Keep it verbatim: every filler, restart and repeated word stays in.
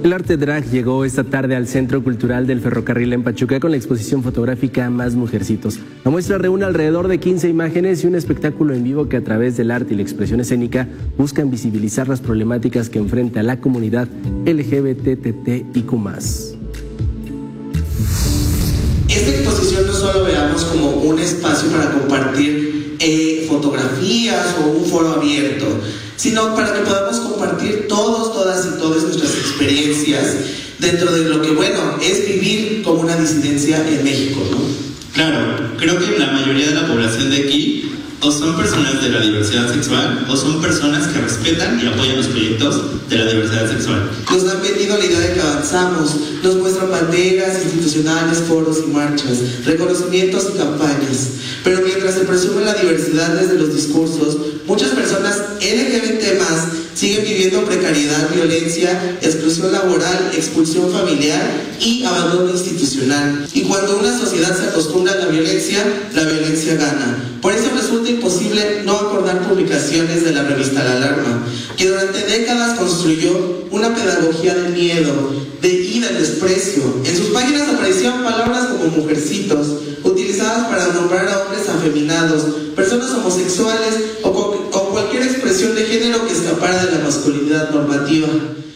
El arte drag llegó esta tarde al Centro Cultural del Ferrocarril en Pachuca con la exposición fotográfica Más Mujercitos. La muestra reúne alrededor de quince imágenes y un espectáculo en vivo que a través del arte y la expresión escénica buscan visibilizar las problemáticas que enfrenta la comunidad L G B T I Q más. Esta exposición no solo veamos como un espacio para compartir eh, fotografías o un foro abierto, sino para que podamos compartir todos, todas y todas nuestras experiencias dentro de lo que, bueno, es vivir como una disidencia en México, ¿no? Claro, creo que la mayoría de la población de aquí o son personas de la diversidad sexual o son personas que respetan y apoyan los proyectos de la diversidad sexual. Nos han vendido la idea de que avanzamos, nos muestran banderas institucionales, foros y marchas, reconocimientos y campañas. Pero mientras se presume la diversidad desde los discursos, muchas personas L G B T más siguen viviendo precariedad, violencia, exclusión laboral, expulsión familiar y abandono institucional. Y cuando una sociedad se acostumbra a la violencia, la violencia gana. Por eso resulta imposible no acordar publicaciones de la revista La Alarma, que durante décadas construyó una pedagogía del miedo, de y del desprecio. En sus páginas aparecían palabras como mujercitos, utilizadas para nombrar a hombres afeminados, personas homosexuales o, o cualquier expresión de género que escapara de la masculinidad normativa.